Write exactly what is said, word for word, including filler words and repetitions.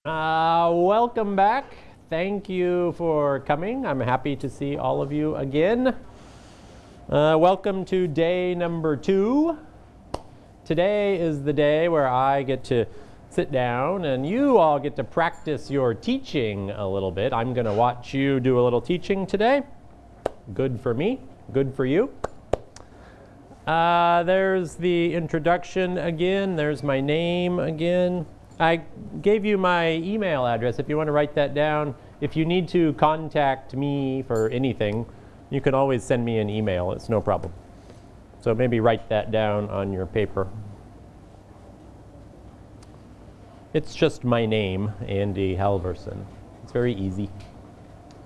Uh, welcome back. Thank you for coming. I'm happy to see all of you again. Uh, welcome to day number two. Today is the day where I get to sit down and you all get to practice your teaching a little bit. I'm going to watch you do a little teaching today. Good for me. Good for you. Uh, there's the introduction again. There's my name again. I gave you my email address if you want to write that down. If you need to contact me for anything, you can always send me an email. It's no problem. So maybe write that down on your paper. It's just my name, Andy Halverson. It's very easy.